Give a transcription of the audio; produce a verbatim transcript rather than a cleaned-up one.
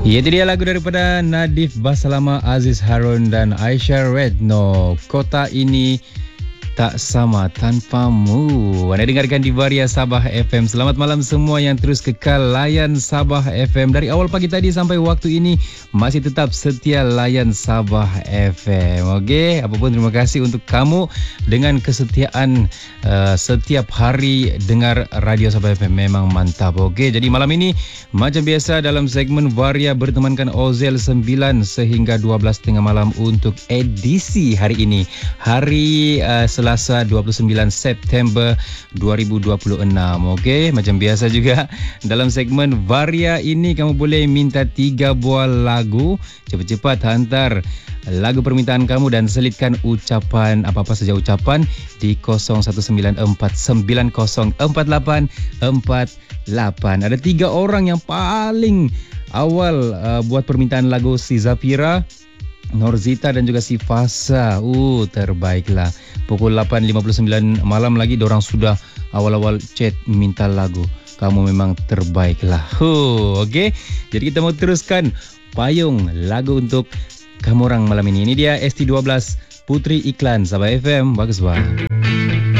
Ya, itu dia lagu daripada Nadif Basalama, Aziz Harun dan Aisyah Redno. Kota ini tak sama tanpamu. Anda dengarkan di Varia Sabah F M. Selamat malam semua yang terus kekal layan Sabah F M. Dari awal pagi tadi sampai waktu ini masih tetap setia layan Sabah F M. Okey, apapun terima kasih untuk kamu dengan kesetiaan uh, setiap hari dengar Radio Sabah F M. Memang mantap. Okey, jadi malam ini macam biasa dalam segmen Varia bertemankan Ozel sembilan sehingga dua belas tiga puluh malam untuk edisi hari ini. Hari uh, Selasa dua puluh sembilan September dua ribu dua puluh enam. Okey, macam biasa juga dalam segmen Varia ini kamu boleh minta tiga buah lagu. Cepat-cepat hantar lagu permintaan kamu dan selitkan ucapan, apa-apa saja ucapan di kosong satu sembilan empat sembilan kosong empat lapan empat lapan. Ada tiga orang yang paling awal uh, buat permintaan lagu, si Zafira, Norzita dan juga si Fasa. Uh, terbaiklah. Pukul lapan lima puluh sembilan malam lagi diorang sudah awal-awal chat minta lagu. Kamu memang terbaiklah. Huh, okey. Jadi kita mau teruskan payung lagu untuk kamu orang malam ini. Ini dia S T dua belas Putri Iklan Sabah F M. Bagus banget.